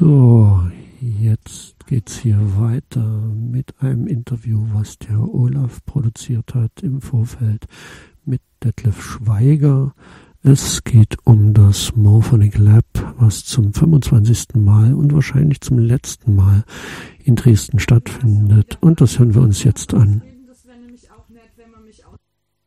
So, jetzt geht's hier weiter mit einem Interview, was der Olaf produziert hat im Vorfeld mit Detlef Schweiger. Es geht um das Morphonic Lab, was zum 25. Mal und wahrscheinlich zum letzten Mal in Dresden stattfindet. Und das hören wir uns jetzt an. Das wäre nämlich auch nett, wenn man mich auch...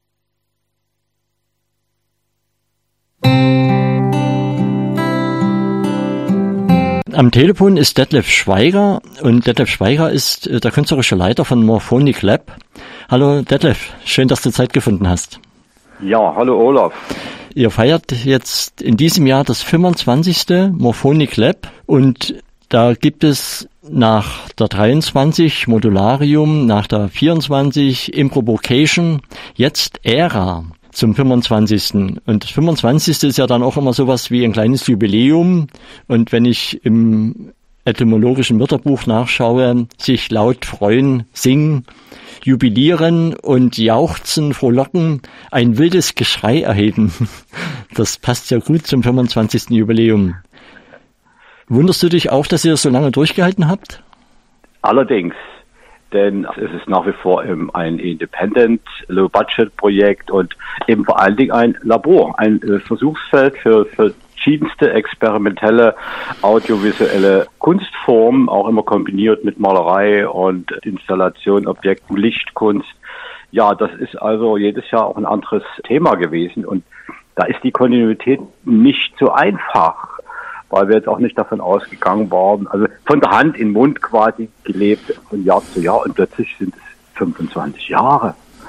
Am Telefon ist Detlef Schweiger und Detlef Schweiger ist der künstlerische Leiter von Morphonic Lab. Hallo Detlef, schön, dass du Zeit gefunden hast. Ja, hallo Olaf. Ihr feiert jetzt in diesem Jahr das 25. Morphonic Lab und da gibt es nach der 23 Modularium, nach der 24 Improvocation jetzt Ära zum 25. Und das 25. ist ja dann auch immer sowas wie ein kleines Jubiläum. Und wenn ich im etymologischen Wörterbuch nachschaue, sich laut freuen, singen, jubilieren und jauchzen, frohlocken, ein wildes Geschrei erheben. Das passt ja gut zum 25. Jubiläum. Wunderst du dich auch, dass ihr das so lange durchgehalten habt? Allerdings, denn es ist nach wie vor ein Independent, Low-Budget-Projekt und eben vor allen Dingen ein Labor, ein Versuchsfeld für verschiedenste experimentelle audiovisuelle Kunstformen, auch immer kombiniert mit Malerei und Installation, Objekten, Lichtkunst. Ja, das ist also jedes Jahr auch ein anderes Thema gewesen und da ist die Kontinuität nicht so einfach, weil wir jetzt auch nicht davon ausgegangen waren, also von der Hand in den Mund quasi gelebt von Jahr zu Jahr und plötzlich sind es 25 Jahre.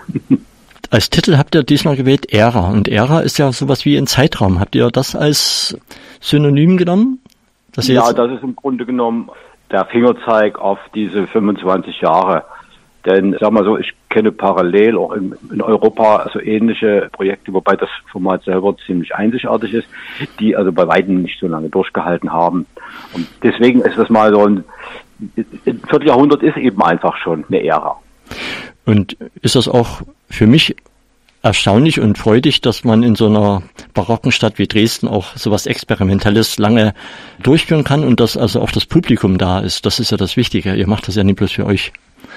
Als Titel habt ihr diesmal gewählt Ära und Ära ist ja sowas wie ein Zeitraum. Habt ihr das als Synonym genommen? Ja, das ist im Grunde genommen der Fingerzeig auf diese 25 Jahre. Denn, sag mal so, ich kenne parallel auch in Europa so ähnliche Projekte, wobei das Format selber ziemlich einzigartig ist, die also bei weitem nicht so lange durchgehalten haben. Und deswegen ist das mal so ein Vierteljahrhundert ist eben einfach schon eine Ära. Und ist das auch für mich erstaunlich und freudig, dass man in so einer barocken Stadt wie Dresden auch sowas Experimentelles lange durchführen kann und dass also auch das Publikum da ist. Das ist ja das Wichtige. Ihr macht das ja nicht bloß für euch.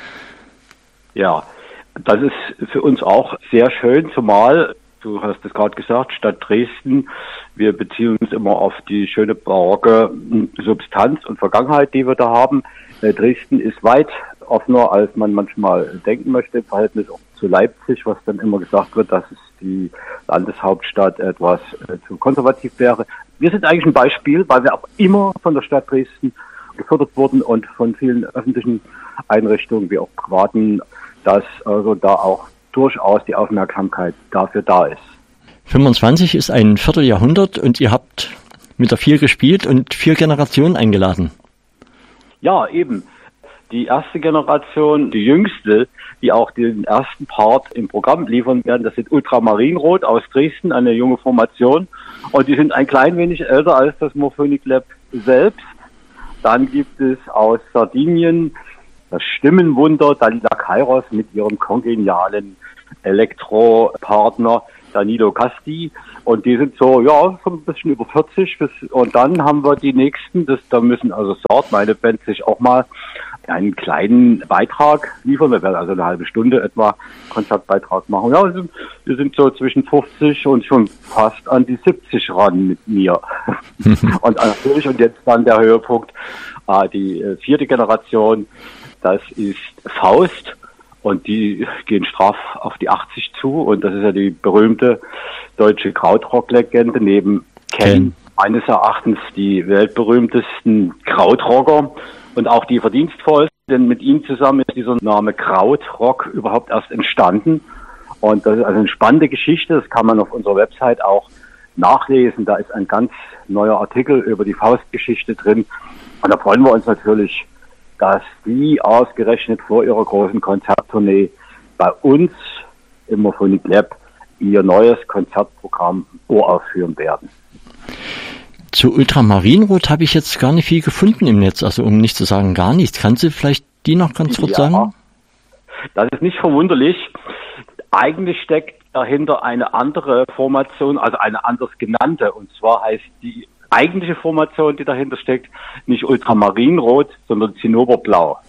Ja, das ist für uns auch sehr schön, zumal, du hast es gerade gesagt, Stadt Dresden, wir beziehen uns immer auf die schöne barocke Substanz und Vergangenheit, die wir da haben. Dresden ist weit offener, als man manchmal denken möchte, im Verhältnis auch zu Leipzig, was dann immer gesagt wird, dass es die Landeshauptstadt etwas zu konservativ wäre. Wir sind eigentlich ein Beispiel, weil wir auch immer von der Stadt Dresden gefördert wurden und von vielen öffentlichen Einrichtungen wie auch privaten, dass also da auch durchaus die Aufmerksamkeit dafür da ist. 25 ist ein Vierteljahrhundert und ihr habt mit der 4 gespielt und 4 Generationen eingeladen. Ja, eben. Die erste Generation, die jüngste, die auch den ersten Part im Programm liefern werden, das sind Ultramarinrot aus Dresden, eine junge Formation. Und die sind ein klein wenig älter als das Morphonic Lab selbst. Dann gibt es aus Sardinien das Stimmenwunder Dalila Kairos mit ihrem kongenialen Elektropartner Danilo Casti. Und die sind so ein bisschen über 40. Und dann haben wir die nächsten, da müssen also Sort, meine Band, sich auch mal einen kleinen Beitrag liefern. Wir werden also eine halbe Stunde etwa Konzertbeitrag machen. Ja, wir sind so zwischen 50 und schon fast an die 70 ran mit mir. Und natürlich, und jetzt dann der Höhepunkt, die 4. Generation, das ist Faust. Und die gehen straff auf die 80 zu. Und das ist ja die berühmte deutsche Krautrock-Legende neben Ken. Meines Erachtens die weltberühmtesten Krautrocker und auch die verdienstvollsten, denn mit ihm zusammen ist dieser Name Krautrock überhaupt erst entstanden. Und das ist also eine spannende Geschichte, das kann man auf unserer Website auch nachlesen. Da ist ein ganz neuer Artikel über die Faustgeschichte drin. Und da freuen wir uns natürlich, dass die ausgerechnet vor ihrer großen Konzerttournee bei uns im Morphonic Lab ihr neues Konzertprogramm uraufführen werden. Zu Ultramarinrot habe ich jetzt gar nicht viel gefunden im Netz, also um nicht zu sagen gar nichts. Kannst du vielleicht die noch ganz kurz sagen? Das ist nicht verwunderlich. Eigentlich steckt dahinter eine andere Formation, also eine anders genannte, und zwar heißt die eigentliche Formation, die dahinter steckt, nicht Ultramarinrot, sondern Zinnoberblau.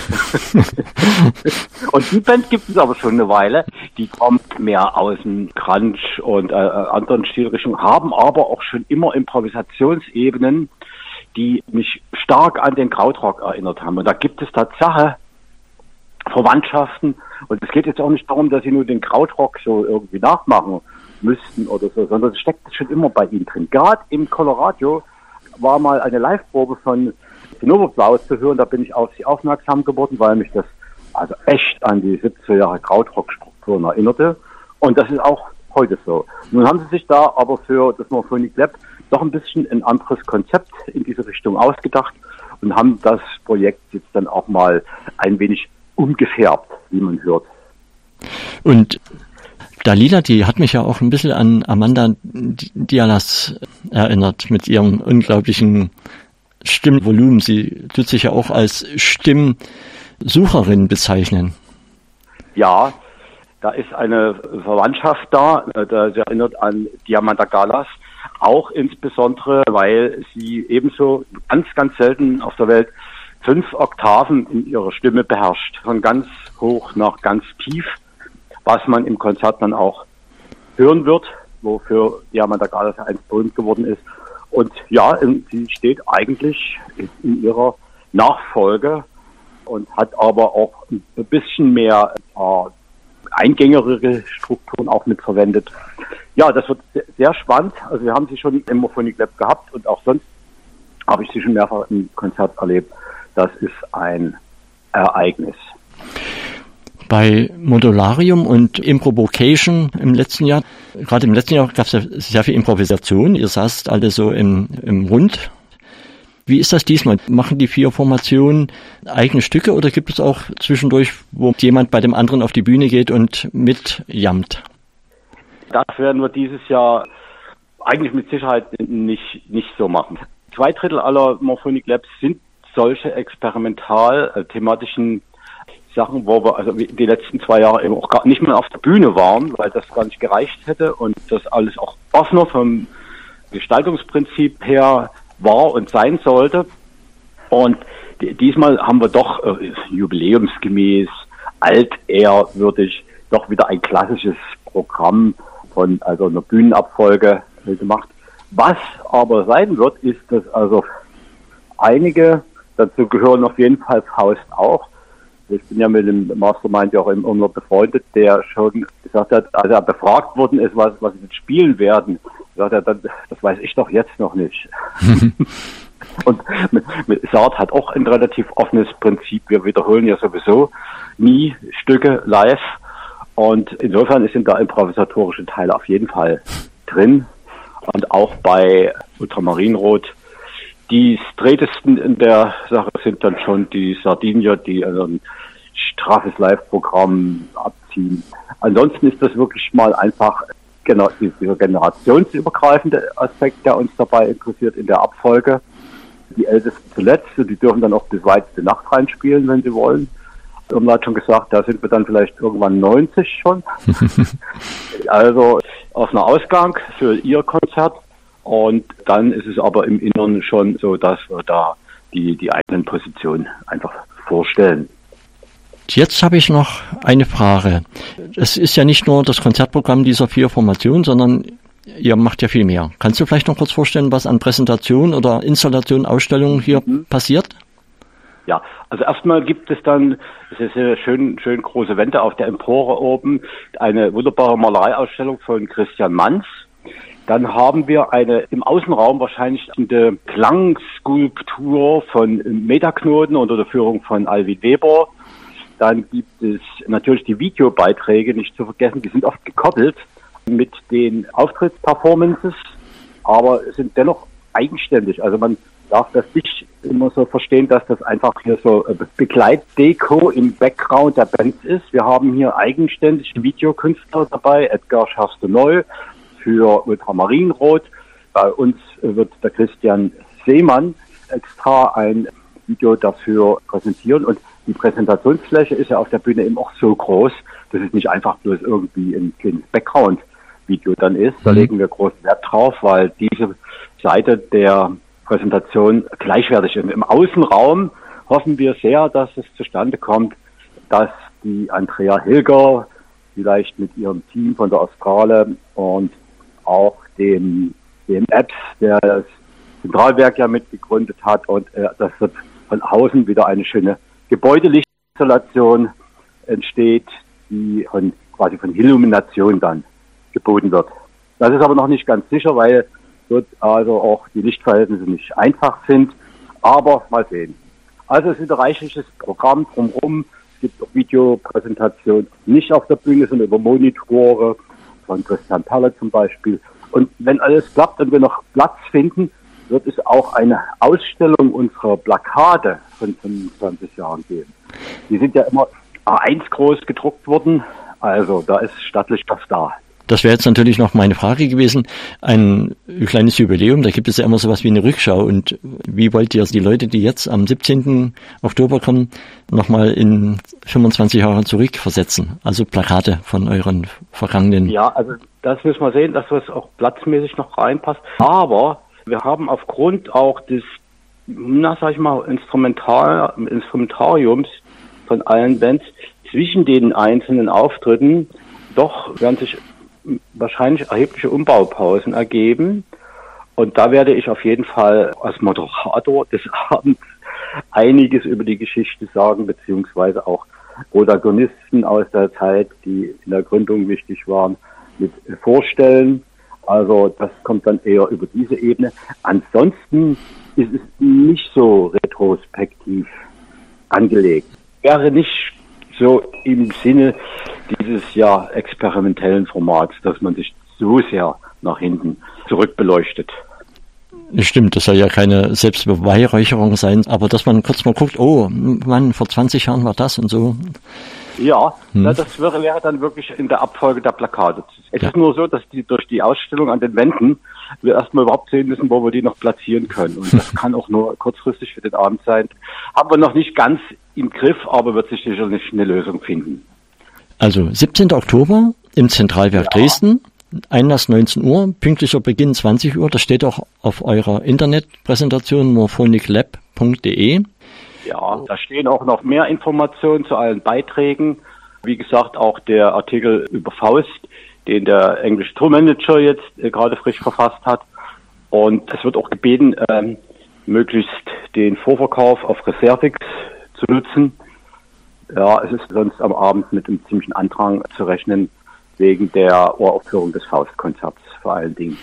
Und die Band gibt es aber schon eine Weile. Die kommt mehr aus dem Grunge und anderen Stilrichtungen, haben aber auch schon immer Improvisationsebenen, die mich stark an den Krautrock erinnert haben. Und da gibt es Tatsache Verwandtschaften. Und es geht jetzt auch nicht darum, dass sie nur den Krautrock so irgendwie nachmachen müssten oder so, sondern es steckt schon immer bei ihnen drin. Gerade im Colorado war mal eine Live-Probe von Zinnoberblau zu hören, da bin ich auf sie aufmerksam geworden, weil mich das also echt an die 70er Jahre Krautrock-Strukturen erinnerte. Und das ist auch heute so. Nun haben sie sich da aber für das Morphonic Lab doch ein bisschen ein anderes Konzept in diese Richtung ausgedacht und haben das Projekt jetzt dann auch mal ein wenig umgefärbt, wie man hört. Und Dalila, die hat mich ja auch ein bisschen an Amanda Dialas erinnert mit ihrem unglaublichen Stimmvolumen. Sie tut sich ja auch als Stimmsucherin bezeichnen. Ja, da ist eine Verwandtschaft da, das erinnert an Diamanda Galas, auch insbesondere, weil sie ebenso ganz, ganz selten auf der Welt 5 Oktaven in ihrer Stimme beherrscht, von ganz hoch nach ganz tief, was man im Konzert dann auch hören wird, wofür Diamanda Galas einst berühmt geworden ist. Und ja, sie steht eigentlich in ihrer Nachfolge und hat aber auch ein bisschen mehr eingängigere Strukturen auch mit verwendet. Ja, das wird sehr spannend. Also wir haben sie schon im Morphonic Lab gehabt und auch sonst habe ich sie schon mehrfach im Konzert erlebt. Das ist ein Ereignis. Bei Modularium und Improvocation gerade im letzten Jahr gab es ja sehr viel Improvisation. Ihr saßt alle so im Rund. Wie ist das diesmal? Machen die 4 Formationen eigene Stücke oder gibt es auch zwischendurch, wo jemand bei dem anderen auf die Bühne geht und mitjammt? Das werden wir dieses Jahr eigentlich mit Sicherheit nicht so machen. 2/3 aller Morphonic Labs sind solche experimental-thematischen Sachen, wo wir also die letzten 2 Jahre eben auch gar nicht mehr auf der Bühne waren, weil das gar nicht gereicht hätte und das alles auch offener vom Gestaltungsprinzip her war und sein sollte. Und diesmal haben wir doch jubiläumsgemäß, altehrwürdig, doch wieder ein klassisches Programm von also einer Bühnenabfolge gemacht. Was aber sein wird, ist, dass also einige, dazu gehören auf jeden Fall Faust auch. Ich bin ja mit dem Mastermind ja auch immer befreundet, der schon gesagt hat, als er befragt worden ist, was sie jetzt spielen werden, sagt er dann, das weiß ich doch jetzt noch nicht. Und mit Saat hat auch ein relativ offenes Prinzip. Wir wiederholen ja sowieso nie Stücke live. Und insofern sind da improvisatorische Teile auf jeden Fall drin. Und auch bei Ultramarinrot. Die strätesten in der Sache sind dann schon die Sardinier, die also ein straffes Live-Programm abziehen. Ansonsten ist das wirklich mal einfach dieser generationsübergreifende Aspekt, der uns dabei interessiert in der Abfolge. Die Ältesten zuletzt, die dürfen dann auch bis weit in die Nacht reinspielen, wenn sie wollen. Irmla hat schon gesagt, da sind wir dann vielleicht irgendwann 90 schon. Also offener Ausgang für ihr Konzert. Und dann ist es aber im Inneren schon so, dass wir da die eigenen Positionen einfach vorstellen. Jetzt habe ich noch eine Frage. Es ist ja nicht nur das Konzertprogramm dieser 4 Formationen, sondern ihr macht ja viel mehr. Kannst du vielleicht noch kurz vorstellen, was an Präsentationen oder Installationen, Ausstellungen hier passiert? Ja, also erstmal gibt es dann, es ist eine schön große Wände auf der Empore oben, eine wunderbare Malereiausstellung von Christian Manz. Dann haben wir eine im Außenraum wahrscheinlich eine Klangskulptur von Metaknoten unter der Führung von Alwin Weber. Dann gibt es natürlich die Videobeiträge, nicht zu vergessen, die sind oft gekoppelt mit den Auftrittsperformances, aber sind dennoch eigenständig. Also man darf das nicht immer so verstehen, dass das einfach hier so Begleitdeko im Background der Bands ist. Wir haben hier eigenständige Videokünstler dabei, Edgar Schaste-Neu für Ultramarinrot. Bei uns wird der Christian Seemann extra ein Video dafür präsentieren und die Präsentationsfläche ist ja auf der Bühne eben auch so groß, dass es nicht einfach bloß irgendwie ein kleines Background-Video dann ist. Da legen wir großen Wert drauf, weil diese Seite der Präsentation gleichwertig. Und im Außenraum hoffen wir sehr, dass es zustande kommt, dass die Andrea Hilger vielleicht mit ihrem Team von der Australe und auch dem Apps, der das Zentralwerk ja mitgegründet hat, und dass von außen wieder eine schöne Gebäudelichtinstallation entsteht, die quasi von Illumination dann geboten wird. Das ist aber noch nicht ganz sicher, weil dort also auch die Lichtverhältnisse nicht einfach sind, aber mal sehen. Also es ist ein reichliches Programm drumherum. Es gibt auch Videopräsentationen, nicht auf der Bühne, sondern über Monitore von Christian Perle zum Beispiel. Und wenn alles klappt und wir noch Platz finden, wird es auch eine Ausstellung unserer Plakate von 25 Jahren geben. Die sind ja immer A1 groß gedruckt worden, also da ist stattlich was da. Das wäre jetzt natürlich noch meine Frage gewesen. Ein kleines Jubiläum, da gibt es ja immer sowas wie eine Rückschau. Und wie wollt ihr die Leute, die jetzt am 17. Oktober kommen, nochmal in 25 Jahre zurückversetzen? Also Plakate von euren vergangenen... Ja, also das müssen wir sehen, dass das auch platzmäßig noch reinpasst. Aber wir haben aufgrund auch des, Instrumentariums von allen Bands zwischen den einzelnen Auftritten doch werden sich wahrscheinlich erhebliche Umbaupausen ergeben. Und da werde ich auf jeden Fall als Moderator des Abends einiges über die Geschichte sagen, beziehungsweise auch Protagonisten aus der Zeit, die in der Gründung wichtig waren, mit vorstellen. Also das kommt dann eher über diese Ebene. Ansonsten ist es nicht so retrospektiv angelegt. Wäre nicht so im Sinne dieses experimentellen Formats, dass man sich so sehr nach hinten zurückbeleuchtet. Stimmt, das soll ja keine Selbstbeweihräucherung sein, aber dass man kurz mal guckt, oh Mann, vor 20 Jahren war das und so. Ja, das wäre dann wirklich in der Abfolge der Plakate. Es ist nur so, dass durch die Ausstellung an den Wänden wir erstmal überhaupt sehen müssen, wo wir die noch platzieren können. Und das kann auch nur kurzfristig für den Abend sein. Haben wir noch nicht ganz im Griff, aber wird sich sicherlich eine Lösung finden. Also 17. Oktober im Zentralwerk Dresden, Einlass 19 Uhr, pünktlicher Beginn 20 Uhr. Das steht auch auf eurer Internetpräsentation morphoniclab.de. Ja, da stehen auch noch mehr Informationen zu allen Beiträgen. Wie gesagt, auch der Artikel über Faust, den der englische Tourmanager jetzt gerade frisch verfasst hat. Und es wird auch gebeten, möglichst den Vorverkauf auf Reservix zu nutzen. Ja, es ist sonst am Abend mit einem ziemlichen Andrang zu rechnen, wegen der Uraufführung des Faustkonzerts vor allen Dingen.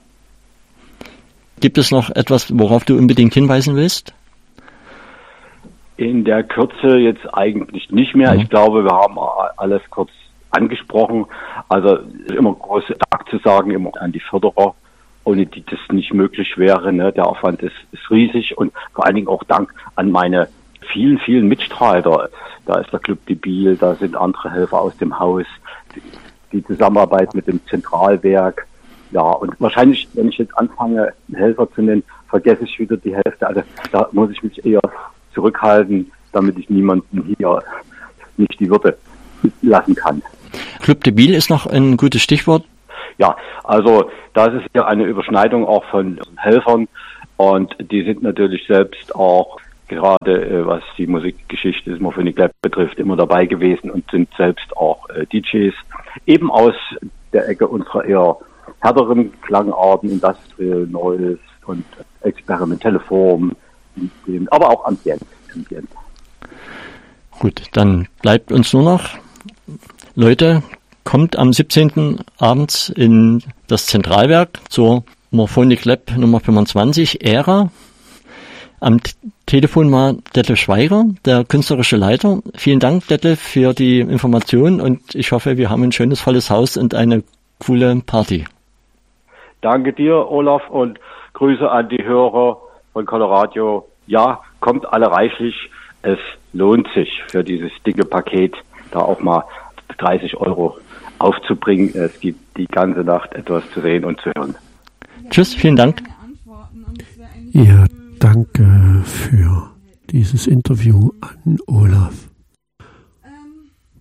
Gibt es noch etwas, worauf du unbedingt hinweisen willst? In der Kürze jetzt eigentlich nicht mehr. Ich glaube, wir haben alles kurz angesprochen. Also immer große Dank zu sagen immer an die Förderer, ohne die das nicht möglich wäre. Ne? Der Aufwand ist riesig und vor allen Dingen auch Dank an meine vielen, vielen Mitstreiter. Da ist der Club de Biel, da sind andere Helfer aus dem Haus, die Zusammenarbeit mit dem Zentralwerk. Ja, und wahrscheinlich, wenn ich jetzt anfange, Helfer zu nennen, vergesse ich wieder die Hälfte. Also da muss ich mich eher zurückhalten, damit ich niemanden hier nicht die Würde lassen kann. Club de Biel ist noch ein gutes Stichwort. Ja, also da ist es ja eine Überschneidung auch von Helfern und die sind natürlich selbst auch gerade was die Musikgeschichte des Morphonic Lab betrifft, immer dabei gewesen und sind selbst auch DJs, eben aus der Ecke unserer eher härteren Klangarten, Industrial Noise und experimentelle Formen, aber auch Ambient. Gut, dann bleibt uns nur noch, Leute, kommt am 17. abends in das Zentralwerk zur Morphonic Lab Nummer 25, Ära. Am Telefon war Detlef Schweiger, der künstlerische Leiter. Vielen Dank, Detlef, für die Information und ich hoffe, wir haben ein schönes, volles Haus und eine coole Party. Danke dir, Olaf, und Grüße an die Hörer von Coloradio. Ja, kommt alle reichlich. Es lohnt sich für dieses dicke Paket, da auch mal 30 € aufzubringen. Es gibt die ganze Nacht etwas zu sehen und zu hören. Tschüss, vielen Dank. Ja, danke für dieses Interview an Olaf.